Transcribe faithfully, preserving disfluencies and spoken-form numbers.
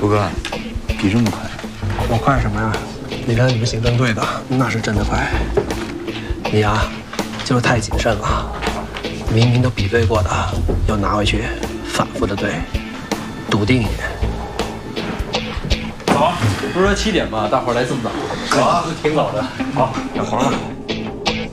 图哥，比这么快？ 我快什么呀？你看你们刑侦队的，那是真的快。你呀，就是太谨慎了。明明都比对过的，要拿回去反复的对，笃定一点。 走，不是说七点吗？大伙儿来这么早？ 走啊， 挺早的。好， 干活了。